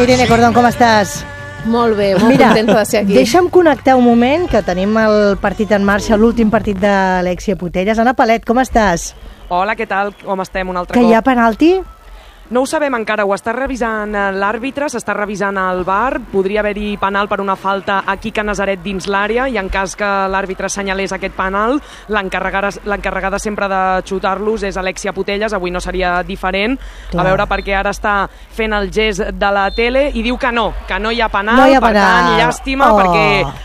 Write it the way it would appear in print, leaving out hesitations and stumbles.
Irene Cordón, com estàs? Molt bé, molt contenta de ser aquí. Deixa'm connectar un moment, que tenim el partit en marxa, l'últim partit d'Alexia Putellas. Ana Palet, com estàs? Hola, què tal? Com estem un altre cop? Que hi ha penalti? No ho sabem encara, ho està revisant l'àrbitre, s'està revisant el VAR, podria haver-hi penal per una falta a Quique Nazaret dins l'àrea i en cas que l'àrbitre assenyalés aquest penal, l'encarregada sempre de xutar-los és Alexia Putellas, avui no seria diferent. Clar. A veure, perquè ara està fent el gest de la tele i diu que no hi ha penal, per tant, llàstima, perquè